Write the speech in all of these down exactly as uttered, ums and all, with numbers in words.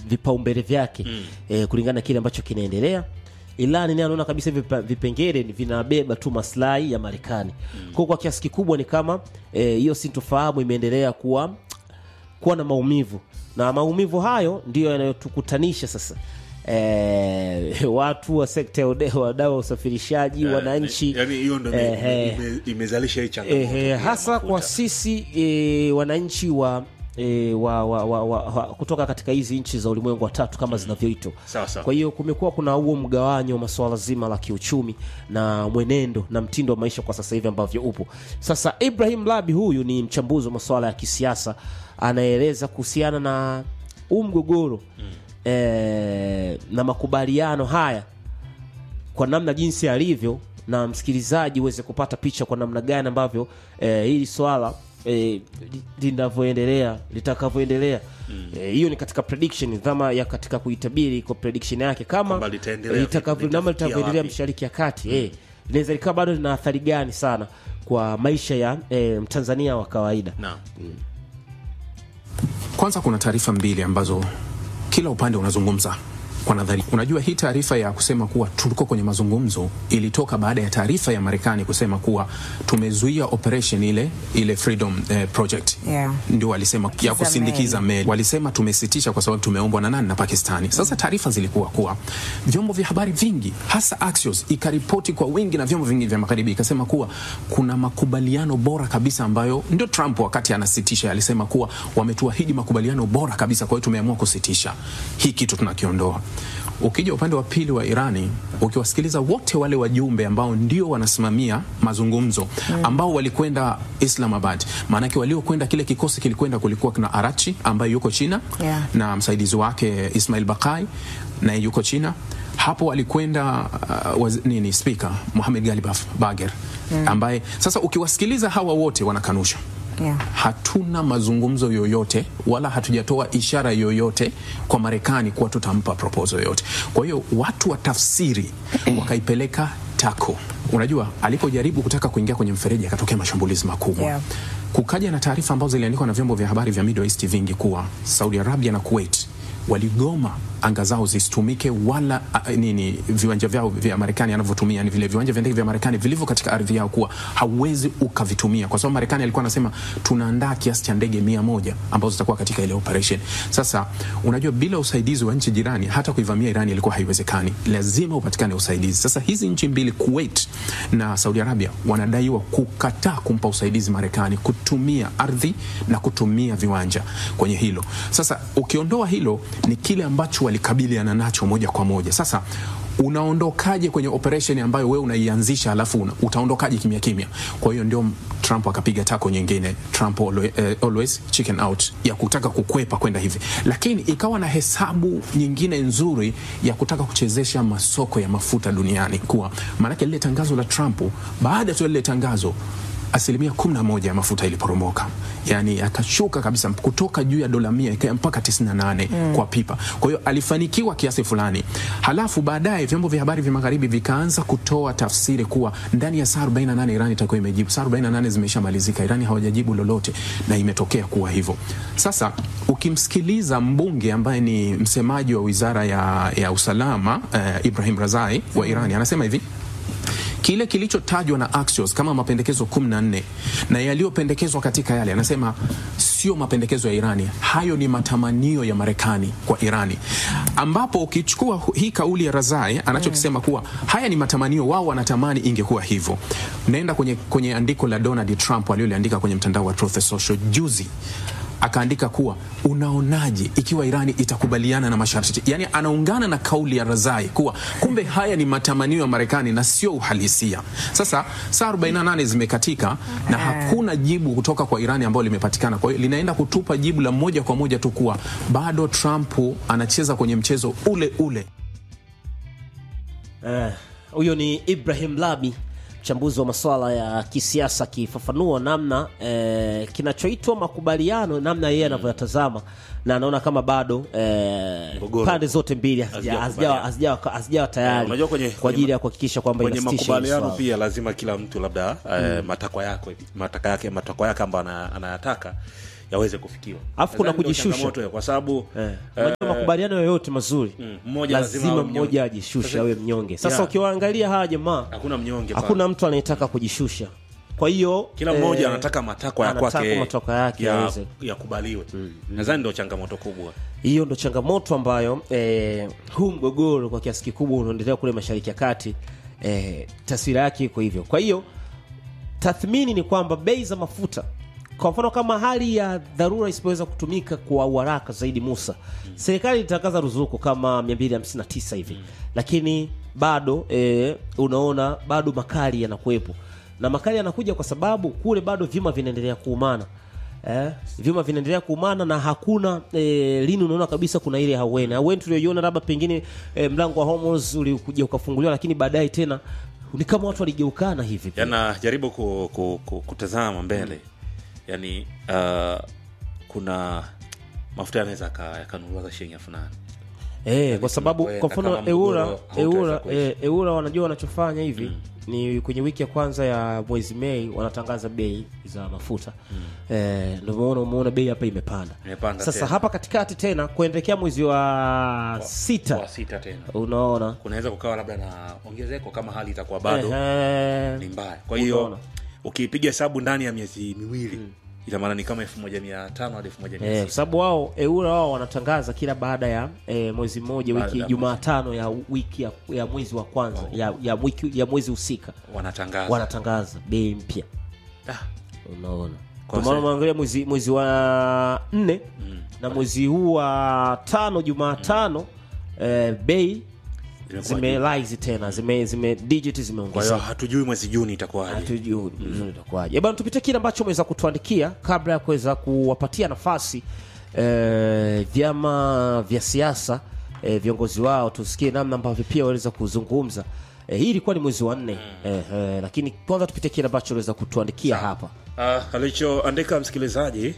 vipaumbele vyake mm. eh, kulingana na kile ambacho kinaendelea. Ilani ni anaona kabisa vipengele vinabeba tu maslahi ya Marekani. Mm. Kwa kwa kiasi kikubwa ni kama hiyo e, sintofahamu imeendelea kuwa kuwa na maumivu. Na maumivu hayo ndio yanayotukutanisha sasa. E, watu wa sekta ya wadau wa usafirishaji, yeah, wananchi, yani hiyo ndio ime, imezalisha hii changamoto. E, hasa kwa sisi e, wananchi wa E, wa, wa, wa, wa, wa, kutoka katika hizi nchi za ulimwengu wa tatu kama zinavyoitwa. Kwa hiyo kumekuwa kuna huo mgawanyo wa masuala zima la kiuchumi na mwenendo na mtindo wa maisha kwa sasa hivi ambavyo upo. Sasa Ibrahim Labi huyu ni mchambuzi wa masuala ya kisiasa, anaeleza kuhusiana na huu mgogoro mm. e, na makubaliano haya kwa namna jinsi alivyo, na msikilizaji uweze kupata picha kwa namna gani ambavyo e, hili swala eh linavyoendelea litakavyoendelea. Hiyo mm. e, ni katika prediction kama ya katika kuitabiri kwa prediction yake kama litakavyoendelea Mashariki ya Kati. mm. eh inaweza ikawa bado lina athari gani sana kwa maisha ya e, Mtanzania wa kawaida. Naam. mm. Kwanza kuna taarifa mbili ambazo kila upande unazungumza kwa nadhari. Unajua hii taarifa ya kusema kuwa tuliko kwenye mazungumzo ilitoka baada ya taarifa ya Marekani kusema kuwa tumezuia operation ile ile Freedom eh, Project. Yeah. Ndio walisema ya kusindikiza meli. Walisema tumesitisha kwa sababu tumeombwa na nani, na Pakistani. Sasa taarifa zilikuwa kuwa vyombo vya habari vingi hasa Axios ikaripoti kwa wingi na vyombo vingi vya magharibi ikasema kuwa kuna makubaliano bora kabisa ambayo ndio Trump wakati anasitisha alisema kuwa wametuahidi makubaliano bora kabisa, kwa hiyo tumeamua kusitisha. Hii kitu tunakiondoa. Ukija upande wa pili wa Irani, ukiwasikiliza wote wale wajumbe ambao ndio wanasimamia mazungumzo ambao walikwenda Islamabad, maana yake waliokwenda kile kikosi kilikwenda kulikuwa kuna Arachi ambaye yuko China, yeah, na msaidizi wake Ismail Bakai na yuko China. Hapo walikwenda uh, waz, nini speaker Mohamed Galibaf Bagher, mm. ambaye sasa ukiwasikiliza hawa wote wanakanusha. Yeah. Hatuna mazungumzo yoyote wala hatujatoa ishara yoyote kwa Marekani kuwa tutampa proposal yoyote. Kwa hiyo watu wa tafsiri wakaipeleka tako. Unajua alipojaribu kutaka kuingia kwenye mfereji akatokea mashambulizi makubwa. Yeah. Kukaja na taarifa ambazo ziliandikwa na vyombo vya habari vya Middle East vingi kuwa Saudi Arabia na Kuwait waligoma anga zao zisitumike wala a, nini viwanja vyao vya Marekani anavyotumia ni vile viwanja vya ndege vya Marekani vilivyo katika ardhi yao, kuwa hauwezi ukavitumia kwa sababu Marekani alikuwa anasema tunaandaa kiasi cha ndege mia moja ambazo zitakuwa katika ile operation. Sasa unajua bila usaidizi wa nchi jirani hata kuivamia Irani ilikuwa haiwezekani, lazima upatikane usaidizi. Sasa hizi nchi mbili Kuwait na Saudi Arabia wanadaiwa kukataa kumpa usaidizi Marekani kutumia ardhi na kutumia viwanja kwenye hilo. Sasa ukiondoa hilo ni kile ambacho walikabiliana nacho moja kwa moja. Sasa unaondokaje kwenye operation ambayo wewe unaianzisha alafu una, utaondokaje kimya kimya? Kwa hiyo ndio Trump akapiga tako nyingine, Trump always, uh, always chicken out, ya kutaka kukwepa kwenda hivi. Lakini ikawa na hesabu nyingine nzuri ya kutaka kuchezesha masoko ya mafuta duniani, kuwa maana lile tangazo la Trump, baada tu lile tangazo asilimia kumi na moja ya mafuta iliporomoka. Yani akashuka kabisa kutoka juu ya dola mia ikaja mpaka tisini na nane mm. kwa pipa. Kwa hiyo alifanikiwa kiasi fulani. Halafu baadaye vyombo vya habari vya magharibi vikaanza kutoa tafsiri kuwa ndani ya saa arobaini na nane Irani itakuwa imejibu. Saa arobaini na nane zimeshamalizika, Irani hawajajibu lolote, na imetokea kuwa hivyo. Sasa ukimsikiliza mbunge ambaye ni msemaji wa Wizara ya ya Usalama uh, Ibrahim Razai wa Irani anasema hivi: kile kilichotajwa na Axios kama mapendekezo kumi na nne na yaliyopendekezwa katika yale, anasema sio mapendekezo ya Irani, hayo ni matamanio ya Marekani kwa Irani. Ambapo ukichukua hii kauli ya Razai anachokisema kuwa haya ni matamanio, wao wanatamani ingekuwa hivyo. Naenda kwenye kwenye andiko la Donald Trump aliyoliandika kwenye mtandao wa Truth Social juzi, akaandika kuwa unaonaje ikiwa Irani itakubaliana na masharti. Yani anaungana na kauli ya Razai kuwa kumbe haya ni matamanio ya Marekani na sio uhalisia. Sasa saa arobaini na nane zimekatika na hakuna jibu kutoka kwa Irani ambalo limepatikana. Kwa hiyo linaenda kutupa jibu la moja kwa moja tu kuwa bado Trump anacheza kwenye mchezo ule ule. Eh, huyo ni Ibrahim Labi, mchambuzi wa masuala ya kisiasa, kifafanua namna eh, kinachoitwa makubaliano, namna yeye anavyotazama, na anaona kama bado eh, pande zote mbili hazijawa hazijawa tayari eh, kwa ajili ya kuhakikisha kwamba inasitisha makubaliano. Pia lazima kila mtu labda eh, mm. matakwa yako matakwa yake matakwa yake ambayo anayataka yaweze kufikiwa. Alafu kuna kujishusha kwa sababu eh, eh, makubaliano yoyote mazuri mm, mmoja lazima mmoja ajishushe awe mnyonge. Sasa ukiwaangalia hawa jamaa hakuna mnyonge pale. Hakuna mtu anayetaka kujishusha. Kwa hiyo kila mmoja eh, anataka matakwa ya kwake yake ya, ya kubaliwe. Mm, mm. Nadhani ndio changamoto kubwa. Hiyo ndio changamoto ambayo eh, huu mgogoro kwa kiasi kikubwa unaendelea kule Mashariki ya Kati. Eh, taswira yake iko hivyo. Kwa hiyo tathmini ni kwamba bei za mafuta, kwa mfano kama hali ya dharura isipoweza kutumika kwa haraka zaidi Musa, mm. serikali itatangaza ruzuku kama mia mbili hamsini na tisa hivi. Mm. Lakini bado eh, unaona bado makali yanakuepo. Na makali yanakuja kwa sababu kule bado vyuma vinaendelea kuumana. Eh, vyuma vinaendelea kuumana na hakuna eh, lini unaona kabisa kuna ile haweni. Haweni tuliyoiona labda pengine eh, mlango wa Hormuz ulikuja ukafunguliwa, lakini baadaye tena ni kama watu waligeukana hivi. Yana jaribu ku, ku, ku, kutazama mbele. Mm. Yaani uh, kuna mafuta yanaweza yakanunuliwa za shilingi elfu nane. Eh, kwa sababu kwa mfano eura eura eh, eura wanajua wanachofanya hivi. Mm. Ni kwenye wiki ya kwanza ya mwezi Mei wanatangaza bei za mafuta. Mm. Eh, ndio umeona umeona bei hapa imepanda. Imepanda sasa tena. Hapa katikati tena kuendelea mwezi wa, wa sita. Wa sita tena. Unaona? Kunaweza kukawa labda na ongezeko kama hali itakuwa bado eh, ni mbaya. Kwa hiyo ukipiga hesabu ndani ya miezi miwili mm. ina maana ni kama elfu moja mia tano hadi elfu moja mia sita. Eh, sababu wao eura wao wanatangaza kila baada ya e, mwezi mmoja wiki Jumatano ya wiki ya, ya mwezi wa kwanza oh. ya ya wiki ya mwezi husika wanatangaza wanatangaza bei mpya. Ah, unaona. Kwa maana mwangalia mwezi mwezi wa nne mm. na mwezi huu wa tano Jumatano mm. e, bei zime rise tena zime zime digit zimeongezeka. Kwa hiyo hatujui mwezi Juni itakuwaje. Hatujui mm. itakuwaje. Bwana, tupitie kile ambacho umeweza kutuandikia kabla ya kuweza kuwapatia nafasi eh, vyama vya siasa eh, viongozi wao, tusikie namna ambavyo pia waweza kuzungumza. Eh, hii ilikuwa ni mwezi wa nne mm. eh, eh, lakini kwanza tupitie kile ambacho waweza kutuandikia hapa. Ah, uh, alichoandika msikilizaji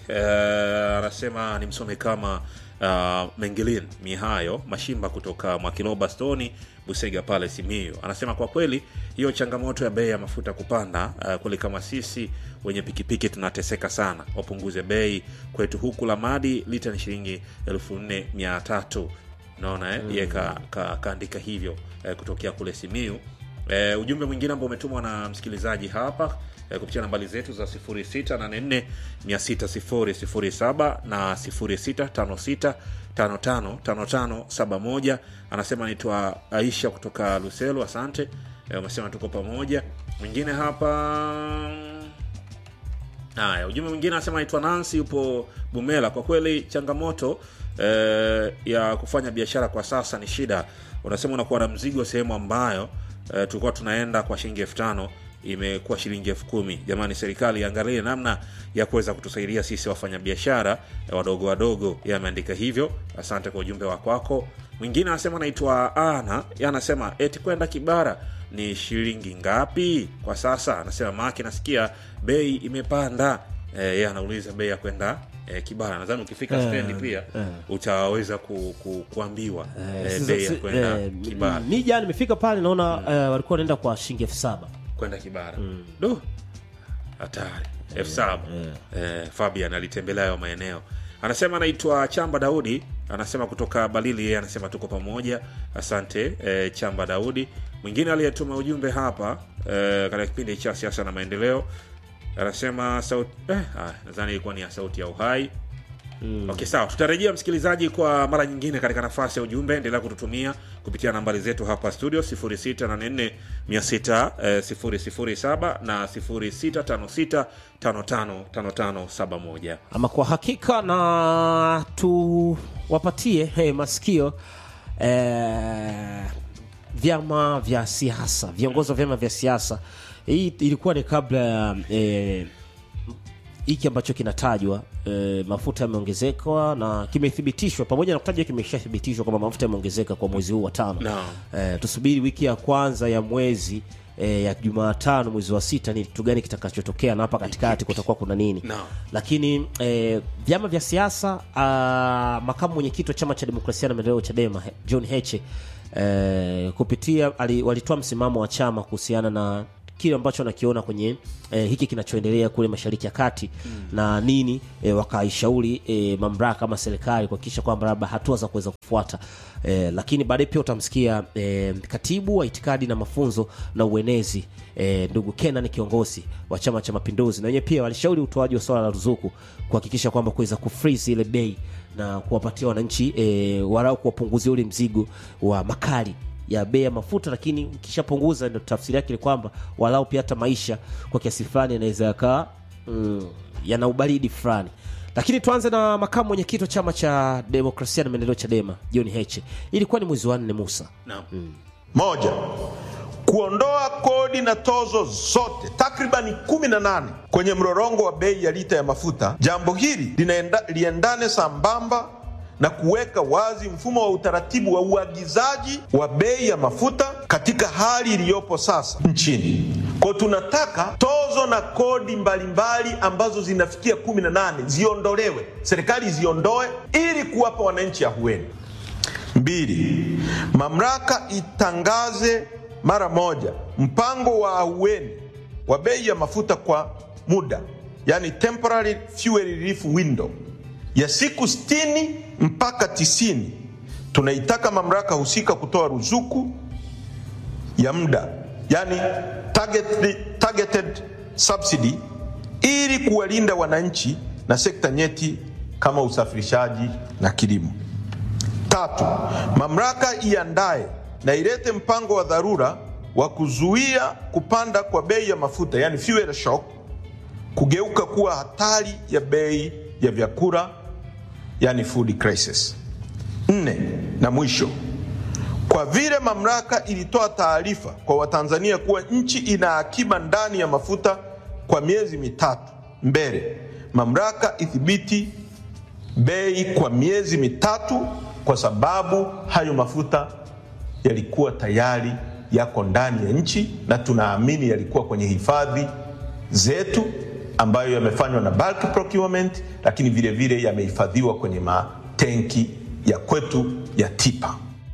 anasema uh, nimsome kama Uh, Mengelin Mihayo Mashimba kutoka Mwakiloba Stoni Busega pale Simiyu. Anasema kwa kweli hiyo changamoto ya bei ya mafuta kupanda uh, kule kama sisi wenye pikipiki tunateseka sana. Wapunguze bei kwetu huku Lamadi lita ni shilingi elfu nne mia tatu. Unaona eh? Mm. Yeye ka, ka, kaandika hivyo uh, kutokea kule Simiyu. Uh, ujumbe mwingine ambao umetumwa na msikilizaji hapa E, kupitia nambari zetu za sifuri sita nane nne sita sifuri sifuri saba na sifuri sita tano sita tano tano tano tano saba moja. Anasema naitwa Aisha kutoka Luselo. Asante. E, umesema tuko pamoja. Mwingine hapa haya, ujumbe mwingine anasema naitwa Nancy upo Bumela. Kwa kweli changamoto e, ya kufanya biashara kwa sasa ni shida. Unasema unakuwa na mzigo sehemu ambayo e, tulikuwa tunaenda kwa shilingi elfu tano imekuwa shilingi elfu kumi. Jamani, serikali iangalie namna ya kuweza kutusaidia sisi wafanyabiashara wadogo wadogo. Yeye ameandika hivyo. Asante kwa ujumbe wako wako. Mwingine anasema anaitwa Ana, yeye anasema eti kwenda Kibara ni shilingi ngapi kwa sasa? Anasema maki nasikia bei imepanda. Eh, yeye anauliza bei ya kwenda eh, Kibara. Nadhani ukifika uh, stendi pia uh, utaweza ku, ku, kuambiwa uh, eh, bei ya kwenda uh, Kibara. Mimi jana nimefika pale naona uh, walikuwa wanaenda kwa shilingi elfu saba kwenda Kibara. Mm. Do. Hatari. elfu saba. Yeah. Eh, Fabian alitembelea hayo maeneo. Anasema anaitwa Chamba Daudi, anasema kutoka Balili, yeye anasema tuko pamoja. Asante eh, Chamba Daudi. Mwingine aliyetuma ujumbe hapa eh, katika kipindi cha siasa na maendeleo anasema sauti eh ah, nadhani ilikuwa ni ya sauti ya uhai. Mm. Okay, sawa. Tutarejea msikilizaji kwa mara nyingine katika nafasi ya ujumbe. Endelea kututumia kupitia nambari zetu hapa studio sifuri sita nane nne sita sifuri sifuri saba na sifuri sita tano sita tano tano tano tano saba moja. Ama kwa hakika na tuwapatie hey, masikio eh, vyama vya siasa, viongozi wa vyama vya siasa. Hii ilikuwa ni kabla ya eh, hiki ambacho kinatajwa e, mafuta yameongezeka na kimethibitishwa, pamoja na kutajwa kimeshathibitishwa kwamba mafuta yameongezeka kwa mwezi huu wa tano. No. E, tusubiri wiki ya kwanza ya mwezi e, ya Jumatano mwezi wa sita ni kitu gani kitakachotokea na hapa katikati kutakuwa kuna nini. No. Lakini e, vyama vya siasa, a, makamu mwenyekiti wa chama cha demokrasia na maendeleo Chadema John Heche e, kupitia ali, walitoa msimamo wa chama kuhusiana na kile ambacho nakiona kwenye eh, hiki kinachoendelea kule Mashariki ya Kati mm. na nini eh, wakaishauri eh, mamlaka kama serikali kuhakikisha kwamba labda hatua za kuweza kufuata eh, lakini baadaye pia utamsikia eh, katibu wa itikadi na mafunzo na uenezi eh, ndugu Kenan kiongozi wa Chama cha Mapinduzi, na wenyewe pia walishauri utoaji wa swala la ruzuku kuhakikisha kwamba kuweza kufreeze ile bei na kuwapatia wananchi eh, warau kuwapunguzia ule mzigo wa makali ya bei ya mafuta, lakini ukishapunguza ndio tafsiri yake ni kwamba walau pia hata maisha kwa kiasi fulani yanaweza yakaa mm, yana ubaridi fulani. Lakini tuanze na makamu mwenyekiti wa Chama cha Demokrasia na Maendeleo Chadema John Heche. Ilikuwa ni mwezi wa nne Musa. Naam. Mm. Moja, kuondoa kodi na tozo zote takriban kumi na nane kwenye mrorongo wa bei ya lita ya mafuta. Jambo hili linaenda liendane sambamba na kuweka wazi mfumo wa utaratibu wa uagizaji wa bei ya mafuta katika hali iliyopo sasa nchini. Kwa tunataka tozo na kodi mbalimbali ambazo zinafikia kumi na nane ziondolewe, serikali ziondoe ili kuwapa wananchi ahueni. Mbili, mamlaka itangaze mara moja mpango wa ahueni wa bei ya mafuta kwa muda, yani temporary fuel relief window ya siku sitini mpaka tisini. Tunaitaka mamlaka husika kutoa ruzuku ya muda, yani targeted, targeted subsidy, ili kuwalinda wananchi na sekta nyeti kama usafirishaji na kilimo. Tatu, mamlaka iandae na ilete mpango wa dharura wa kuzuia kupanda kwa bei ya mafuta, yani fuel shock, kugeuka kuwa hatari ya bei ya vyakula, yani food crisis. Nne na mwisho, kwa vile mamlaka ilitoa taarifa kwa Watanzania kuwa nchi ina akiba ndani ya mafuta kwa miezi mitatu mbele, mamlaka ithibiti bei kwa miezi mitatu, kwa sababu hayo mafuta yalikuwa tayari yako ndani ya nchi na tunaamini yalikuwa kwenye hifadhi zetu ambayo yamefanywa na bulk procurement, lakini vile vile yamehifadhiwa kwenye matenki ya kwetu ya tipa.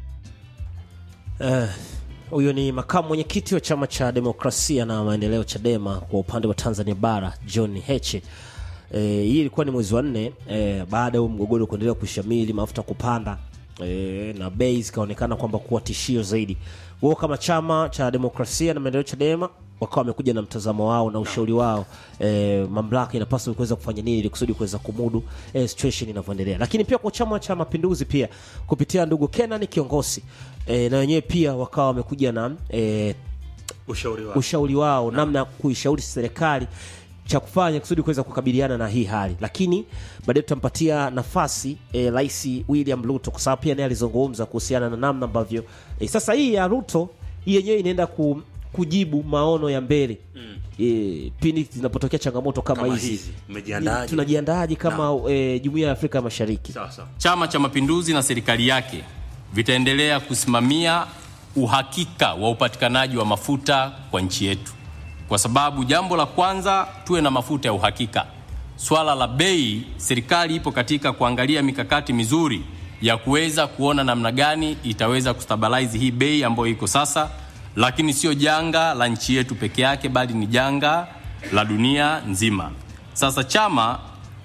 Eh, huyo ni makamu mwenyekiti wa Chama cha Demokrasia na Maendeleo Chadema kwa upande wa Tanzania Bara John Heche. Eh, hii ilikuwa ni mwezi wa nne eh, baada ya mgogoro kuendelea kushamili, mafuta kupanda eh, na bei zikaonekana kwamba kuwa tishio zaidi. Wao kama Chama cha Demokrasia na Maendeleo Chadema wakawa wamekuja na mtazamo wao na ushauri wao, eh, mamlaka inapaswa kuweza kufanya nini ili kusudi kuweza kumudu eh, situation inavyoendelea. Lakini pia kwa Chama cha Mapinduzi pia kupitia ndugu Kenan kiongozi eh, na wenyewe pia wakawa wamekuja na eh, ushauri wao, ushauri wao na namna kuishauri serikali cha kufanya kusudi kuweza kukabiliana na hii hali. Lakini baadaye tutampatia nafasi eh, Rais William Ruto kwa sababu pia naye alizungumza kuhusiana na namna ambavyo eh, sasa hii ya Ruto hii yenyewe inaenda ku kujibu maono ya mbele mm. e, pindi zinapotokea changamoto kama, kama hizi mmejiandaje, tunajiandaje kama e, Jumuiya ya Afrika Mashariki. Sasa Chama cha Mapinduzi na serikali yake vitaendelea kusimamia uhakika wa upatikanaji wa mafuta kwa nchi yetu, kwa sababu jambo la kwanza tuwe na mafuta ya uhakika. Swala la bei, serikali ipo katika kuangalia mikakati mizuri ya kuweza kuona namna gani itaweza kustabilize hii bei ambayo iko sasa, lakini sio janga la nchi yetu peke yake, bali ni janga la dunia nzima. Sasa chama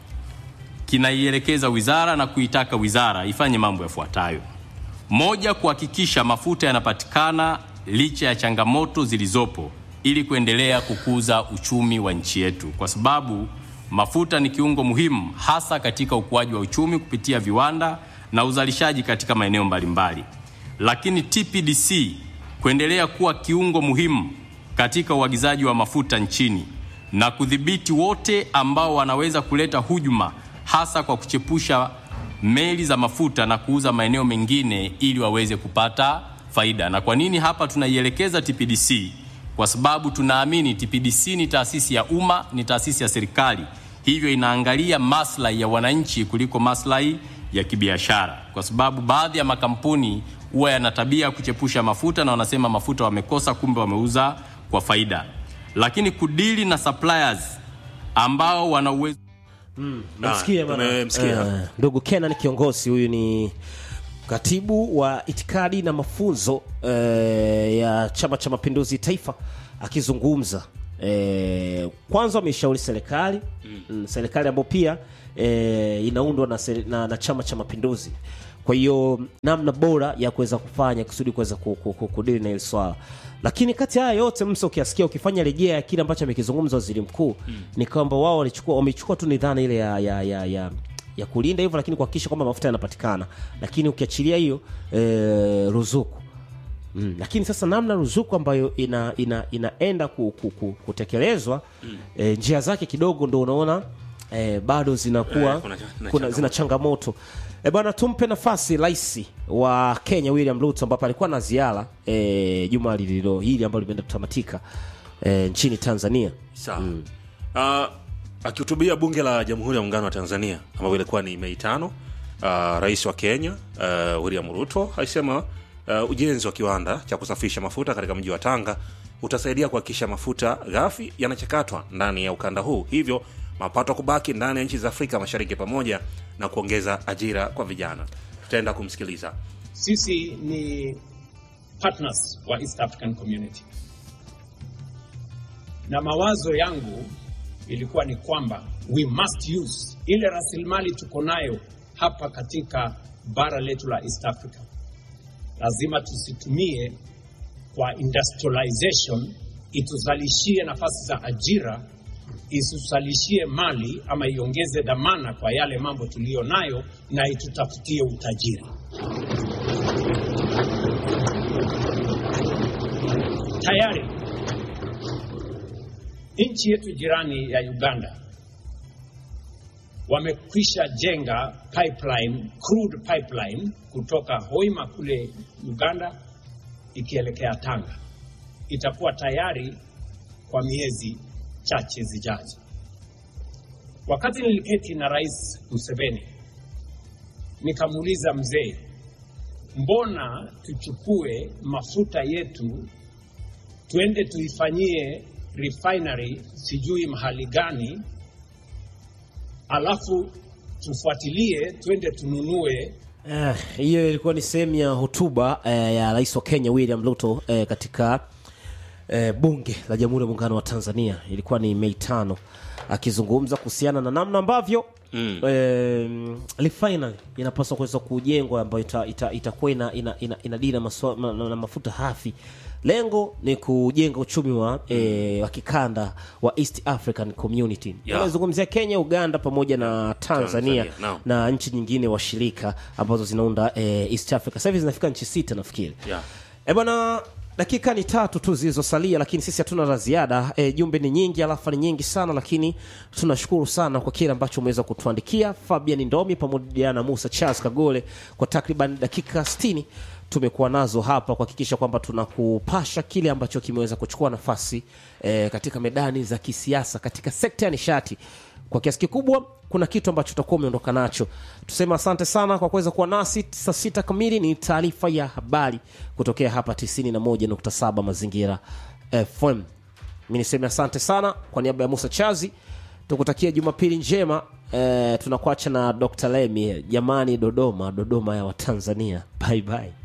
kinaielekeza wizara na kuitaka wizara ifanye mambo yafuatayo. Moja, kuhakikisha mafuta yanapatikana licha ya changamoto zilizopo ili kuendelea kukuza uchumi wa nchi yetu, kwa sababu mafuta ni kiungo muhimu hasa katika ukuaji wa uchumi kupitia viwanda na uzalishaji katika maeneo mbalimbali. Lakini T P D C kuendelea kuwa kiungo muhimu katika uagizaji wa mafuta nchini na kudhibiti wote ambao wanaweza kuleta hujuma, hasa kwa kuchepusha meli za mafuta na kuuza maeneo mengine ili waweze kupata faida. Na kwa nini hapa tunaielekeza T P D C? Kwa sababu tunaamini T P D C ni taasisi ya umma, ni taasisi ya serikali, hivyo inaangalia maslahi ya wananchi kuliko maslahi ya kibiashara, kwa sababu baadhi ya makampuni huwa yana tabia kuchepusha mafuta na wanasema mafuta wamekosa, kumbe wameuza kwa faida. Lakini kudili na suppliers ambao wana uwezo mm, msikia bana. Msikia. Uh, ndugu Kenan kiongozi huyu ni Katibu wa itikadi na mafunzo eh, ya Chama cha Mapinduzi Taifa akizungumza eh, kwanza ameshauri serikali mm. serikali ambayo pia eh, inaundwa na, na, na Chama cha Mapinduzi, kwa hiyo namna bora ya kuweza kufanya kusudi kuweza kudili na hili swala. Lakini kati haya yote mso ukiasikia ukifanya rejea ya kile ambacho amekizungumza waziri mkuu mm. ni kwamba wao walichukua wamechukua tu nidhani ile ya ya ya, ya ya kulinda hivyo, lakini kuhakikisha kwamba mafuta yanapatikana, lakini ukiachilia hiyo e, ruzuku mm. lakini sasa namna ruzuku ambayo ina, ina inaenda ku, ku, ku, kutekelezwa mm. e, njia zake kidogo ndo unaona e, bado zinakuwa eh, kuna, kuna kuna, zina changamoto. E bwana, tumpe nafasi rais wa Kenya William Ruto ambapo alikuwa na ziara e, juma lililo hili ambalo limeenda kutamatika e, nchini Tanzania. Sawa. Mm. Uh, akihutubia bunge la Jamhuri ya Muungano wa Tanzania ambapo ilikuwa ni Mei tano, uh, rais wa Kenya uh, William Ruto alisema uh, ujenzi wa kiwanda cha kusafisha mafuta katika mji wa Tanga utasaidia kuhakikisha mafuta ghafi yanachakatwa ndani ya ukanda huu, hivyo mapato kubaki ndani ya nchi za Afrika Mashariki pamoja na kuongeza ajira kwa vijana. Tutaenda kumsikiliza. Sisi ni partners wa East African Community, na mawazo yangu ilikuwa ni kwamba we must use ile rasilimali tuko nayo hapa katika bara letu la East Africa. Lazima tusitumie kwa industrialization ituzalishie nafasi za ajira, isuzalishie mali ama iongeze dhamana kwa yale mambo tulio nayo, na itutafutie utajiri. Tayari nchi yetu jirani ya Uganda wamekwisha jenga pipeline, crude pipeline kutoka Hoima kule Uganda ikielekea Tanga. Itakuwa tayari kwa miezi chache zijazo. Wakati niliketi na Rais Museveni, nikamuuliza mzee, mbona tuchukue mafuta yetu tuende tuifanyie refinery sijui mahali gani, alafu tufuatilie tuende tununue. Eh, hiyo ilikuwa ni sehemu ya hotuba eh, ya Rais wa Kenya William Ruto eh, katika eh, bunge la Jamhuri ya Muungano wa Tanzania. Ilikuwa ni Mei tano, akizungumza kuhusiana na namna ambavyo mm. eh, refinery inapaswa kuweza kujengwa ambayo itakuwa ita, ita ina ina, ina, ina dira maswa, na, na mafuta hafi. Lengo ni kujenga uchumi wa mm. e, wa kikanda wa East African Community. Tunazungumzia yeah. Kenya, Uganda pamoja na Tanzania, Tanzania no. na nchi nyingine washirika ambazo zinaunda e, East Africa. Sasa hivi zinafika nchi sita nafikiri. Yeah. Eh bwana, dakika ni tatu tu zilizosalia, lakini sisi hatuna la ziada. E, jumbe ni nyingi, alafa ni nyingi sana, lakini tunashukuru sana kwa kile ambacho umeweza kutuandikia. Fabian Ndomi pamoja na Musa Charles Kagole kwa takriban dakika sitini tumekuwa nazo hapa kuhakikisha kwamba tunakupasha kile ambacho kimeweza kuchukua nafasi e, katika medani za kisiasa katika sekta ya nishati. Kwa kiasi kikubwa kuna kitu ambacho tutakuwa umeondoka nacho. Tuseme asante sana kwa kuweza kuwa nasi. Saa sita kamili ni taarifa ya habari kutokea hapa tisini na moja nukta saba Mazingira F M. Mimi niseme asante sana kwa niaba ya Musa Chazi. Tukutakia Jumapili njema. E, tunakuacha na Doctor Lemi, jamani Dodoma, Dodoma ya Watanzania. Bye bye.